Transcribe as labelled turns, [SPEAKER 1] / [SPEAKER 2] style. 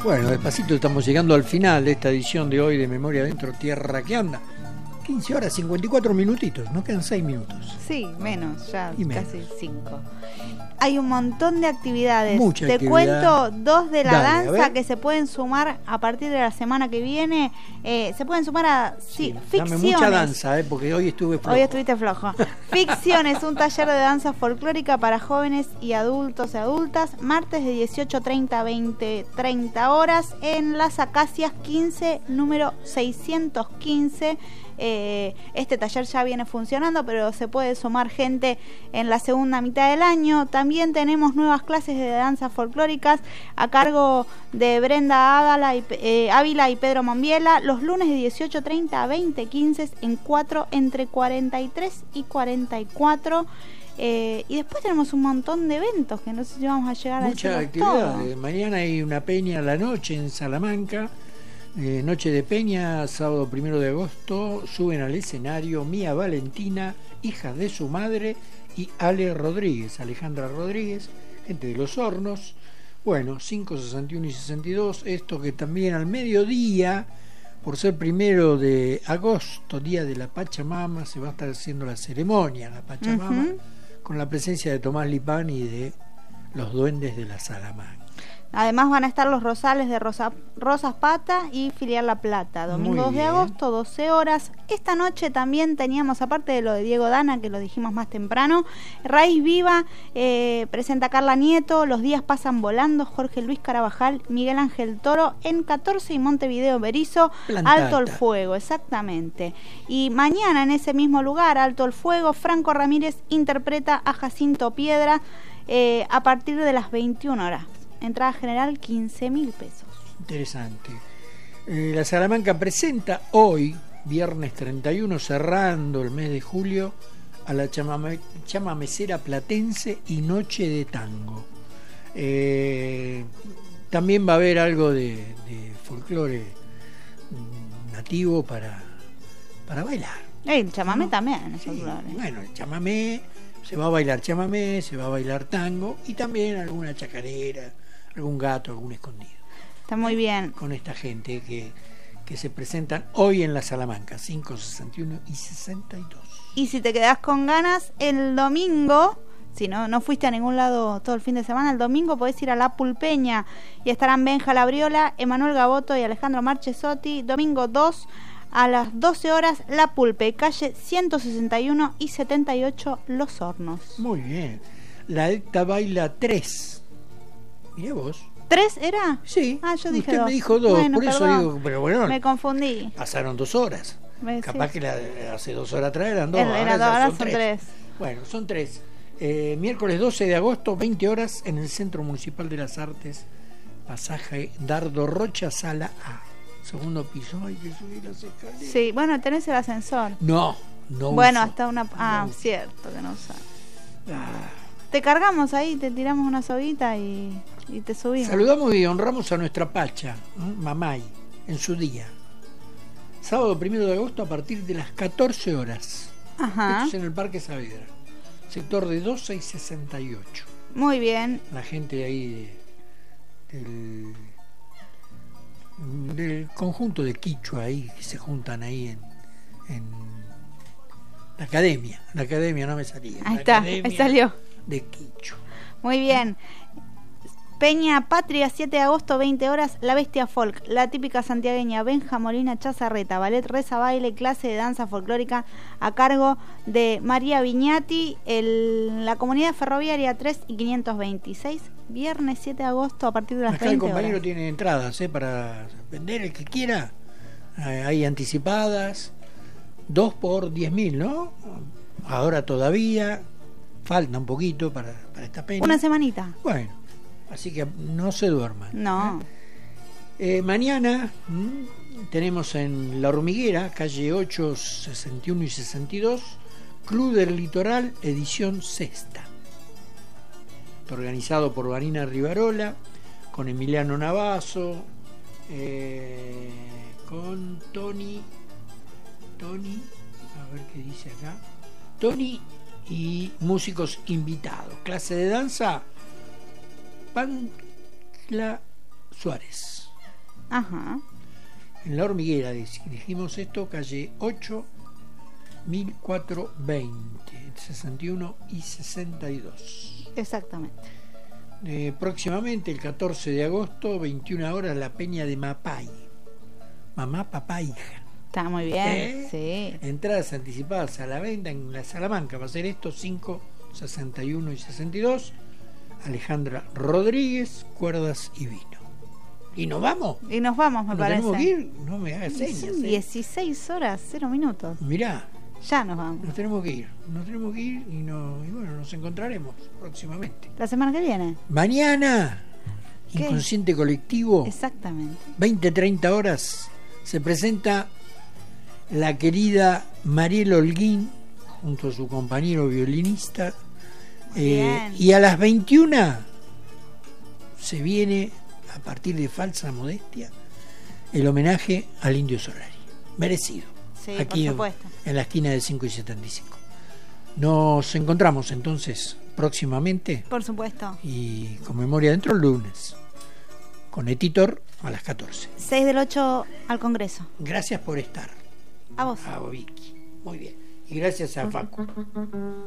[SPEAKER 1] Bueno, despacito estamos llegando al final de esta edición de hoy de Memoria Adentro, Tierra que Anda. 15 horas, 54 minutitos, nos quedan 6 minutos.
[SPEAKER 2] Sí, menos, ya
[SPEAKER 1] Y menos.
[SPEAKER 2] casi 5. Hay un montón de actividades.
[SPEAKER 1] Mucha
[SPEAKER 2] Te
[SPEAKER 1] actividad.
[SPEAKER 2] cuento 2 de la
[SPEAKER 1] Dale, a
[SPEAKER 2] danza
[SPEAKER 1] ver.
[SPEAKER 2] que se pueden sumar a partir de la semana que viene. Se pueden sumar a
[SPEAKER 1] Dame
[SPEAKER 2] ficciones.
[SPEAKER 1] mucha danza, porque hoy estuve flojo.
[SPEAKER 2] Hoy estuviste flojo. Ficciones, un taller de danza folclórica para jóvenes y adultos y adultas, martes de 18:30 a 20:30 horas en Las Acacias 15, número 615. Este taller ya viene funcionando, pero se puede sumar gente en la segunda mitad del año. También tenemos nuevas clases de danzas folclóricas a cargo de Brenda Ávila y Pedro Monbiela, los lunes de 18:30 a 20:15 en 4 entre 43 y 44. Y después tenemos un montón de eventos que no sé si vamos a llegar a
[SPEAKER 1] Muchas
[SPEAKER 2] decirlos todos.
[SPEAKER 1] actividades. Mañana hay una peña a la noche en Salamanca. Noche de peña, sábado 1 de agosto, suben al escenario Mía Valentina, hija de su madre, y Alejandra Rodríguez, gente de Los Hornos. Bueno, 5, 61 y 62, esto que también al mediodía, por ser 1 de agosto, día de la Pachamama, se va a estar haciendo la ceremonia en la Pachamama, con la presencia de Tomás Lipán y de los duendes de la Salamanca.
[SPEAKER 2] Además van a estar los Rosales de Rosas Pata y Filial La Plata, domingo 2 de agosto, 12 horas. Esta noche también teníamos, aparte de lo de Diego Dana, que lo dijimos más temprano, Raíz Viva, presenta Carla Nieto, Los días pasan volando, Jorge Luis Carabajal, Miguel Ángel Toro, en 14 y Montevideo Berizo,
[SPEAKER 1] Plantata.
[SPEAKER 2] Alto el Fuego, exactamente. Y mañana en ese mismo lugar, Alto el Fuego, Franco Ramírez interpreta a Jacinto Piedra a partir de las 21 horas. Entrada general 15.000 pesos.
[SPEAKER 1] Interesante. La Salamanca presenta hoy, viernes 31, cerrando el mes de julio, a la chamamecera platense y Noche de Tango. También va a haber algo de folclore nativo para bailar.
[SPEAKER 2] El chamamé también es
[SPEAKER 1] Sí,
[SPEAKER 2] folclore.
[SPEAKER 1] bueno, el chamamé, se va a bailar chamamé, se va a bailar tango y también alguna chacarera, algún gato, algún escondido.
[SPEAKER 2] Está muy bien.
[SPEAKER 1] Con esta gente que se presentan hoy en la Salamanca, 5, 61 y 62.
[SPEAKER 2] Y si te quedás con ganas, el domingo, si no fuiste a ningún lado todo el fin de semana, el domingo podés ir a La Pulpeña y estarán Benja Labriola, Emanuel Gaboto y Alejandro Marchesotti. Domingo 2 a las 12 horas, La Pulpe, calle 161 y 78, Los Hornos.
[SPEAKER 1] Muy bien. La Edta baila 3. Mirá vos.
[SPEAKER 2] ¿3 era?
[SPEAKER 1] Sí.
[SPEAKER 2] Ah, yo dije
[SPEAKER 1] usted
[SPEAKER 2] 2.
[SPEAKER 1] me dijo 2,
[SPEAKER 2] Bueno,
[SPEAKER 1] por eso
[SPEAKER 2] perdón.
[SPEAKER 1] digo, pero bueno,
[SPEAKER 2] Me confundí.
[SPEAKER 1] pasaron 2 horas. Capaz
[SPEAKER 2] Sí.
[SPEAKER 1] que hace 2 horas atrás eran 2.
[SPEAKER 2] Ahora son 3.
[SPEAKER 1] Bueno, son 3. Miércoles 12 de agosto, 20 horas, en el Centro Municipal de las Artes, pasaje Dardo Rocha, sala A. Segundo piso, hay que subir las escaleras.
[SPEAKER 2] Sí, bueno, tenés el ascensor.
[SPEAKER 1] No
[SPEAKER 2] Bueno,
[SPEAKER 1] uso.
[SPEAKER 2] hasta una... Ah,
[SPEAKER 1] No.
[SPEAKER 2] cierto que no usás.
[SPEAKER 1] Ah.
[SPEAKER 2] Te cargamos ahí, te tiramos una soguita y te subimos.
[SPEAKER 1] Saludamos y honramos a nuestra Pacha, Mamay, en su día. Sábado 1 de agosto a partir de las 14 horas.
[SPEAKER 2] Ajá.
[SPEAKER 1] Esto es en el Parque Saavedra, sector de 12 y 68.
[SPEAKER 2] Muy bien.
[SPEAKER 1] La gente ahí del conjunto de Quichua ahí que se juntan ahí en la academia no me salía.
[SPEAKER 2] Ahí
[SPEAKER 1] la
[SPEAKER 2] está,
[SPEAKER 1] academia
[SPEAKER 2] ahí salió.
[SPEAKER 1] de Quichua.
[SPEAKER 2] Muy bien. Peña Patria, 7 de agosto, 20 horas, La Bestia Folk, la típica santiagueña Benja Molina Chazarreta, ballet, reza, baile, clase de danza folclórica a cargo de María Viñati, la comunidad ferroviaria 3 y 526, viernes 7 de agosto a partir de las
[SPEAKER 1] Acá el
[SPEAKER 2] 20
[SPEAKER 1] compañero
[SPEAKER 2] horas.
[SPEAKER 1] tiene entradas para vender el que quiera. Hay anticipadas, 2 por 10.000, ¿no? Ahora todavía falta un poquito para esta peña.
[SPEAKER 2] Una semanita.
[SPEAKER 1] Bueno, así que no se duerman.
[SPEAKER 2] No.
[SPEAKER 1] Mañana tenemos en La Hormiguera, calle 8, 61 y 62, Club del Litoral, edición sexta. Organizado por Vanina Rivarola, con Emiliano Navazo, con Tony, a ver qué dice acá, Tony y músicos invitados. Clase de danza, Pancla Suárez.
[SPEAKER 2] Ajá.
[SPEAKER 1] En La Hormiguera, dijimos esto, calle 8, 1420, 61 y 62.
[SPEAKER 2] Exactamente.
[SPEAKER 1] Próximamente, el 14 de agosto, 21 horas, la Peña de Mapay. Mamá, papá, hija.
[SPEAKER 2] Está muy bien, sí.
[SPEAKER 1] Entradas anticipadas a la venta en la Salamanca. Va a ser esto, 5, 61 y 62. Alejandra Rodríguez, cuerdas y vino. ¿Y nos vamos?
[SPEAKER 2] Y nos vamos, me parece.
[SPEAKER 1] ¿Tenemos que ir? No me hagas señas.
[SPEAKER 2] Son 16 horas, 0 minutos.
[SPEAKER 1] Mirá.
[SPEAKER 2] Ya nos vamos.
[SPEAKER 1] Nos tenemos que ir y bueno, nos encontraremos próximamente.
[SPEAKER 2] La semana que viene.
[SPEAKER 1] Mañana,
[SPEAKER 2] ¿Qué?
[SPEAKER 1] Inconsciente Colectivo.
[SPEAKER 2] Exactamente.
[SPEAKER 1] 20-30 horas, se presenta la querida Mariel Holguín, junto a su compañero violinista. Y a las 21 se viene, a partir de Falsa Modestia, el homenaje al Indio Solari. Merecido.
[SPEAKER 2] Sí,
[SPEAKER 1] aquí
[SPEAKER 2] por supuesto.
[SPEAKER 1] En la esquina de 5 y 75. Nos encontramos entonces próximamente.
[SPEAKER 2] Por supuesto.
[SPEAKER 1] Y con memoria dentro el lunes. Con Etitor a las 14.
[SPEAKER 2] 6 del 8 al Congreso.
[SPEAKER 1] Gracias por estar.
[SPEAKER 2] A vos.
[SPEAKER 1] A Vicky. Muy bien. Y gracias a Facu.